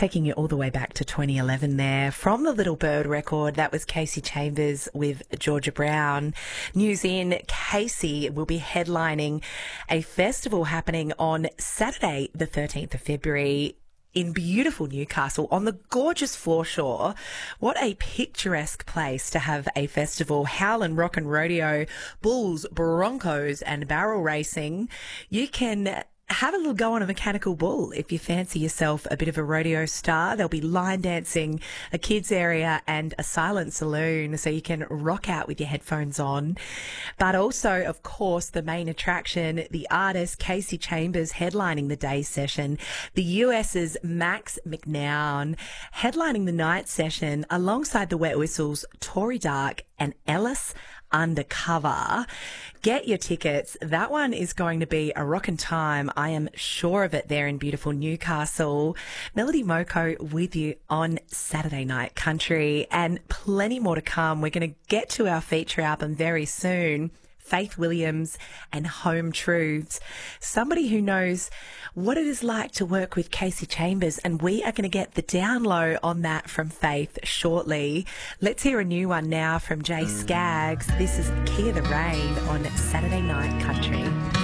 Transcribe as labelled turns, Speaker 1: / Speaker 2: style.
Speaker 1: Taking you all the way back to 2011 there. From the Little Bird record, that was Casey Chambers with Georgia Brown. News in, Casey will be headlining a festival happening on Saturday, the 13th of February, in beautiful Newcastle on the gorgeous foreshore. What a picturesque place to have a festival. Howlin' Rock and Rodeo, bulls, broncos and barrel racing. You can have a little go on a mechanical bull if you fancy yourself a bit of a rodeo star. There'll be line dancing, a kids area and a silent saloon so you can rock out with your headphones on. But also, of course, the main attraction, the artist Casey Chambers headlining the day session, the US's Max McNown headlining the night session alongside the Wet Whistles, Tory Dark and Ellis Undercover. Get your tickets. That one is going to be a rockin' time. I am sure of it there in beautiful Newcastle. Melody Moko with you on Saturday Night Country, and plenty more to come. We're going to get to our feature album very soon. Faith Williams and Home Truths. Somebody who knows what it is like to work with Casey Chambers, and we are going to get the down low on that from Faith shortly. Let's hear a new one now from Jay Skaggs. This is Key of the Rain on Saturday Night Country.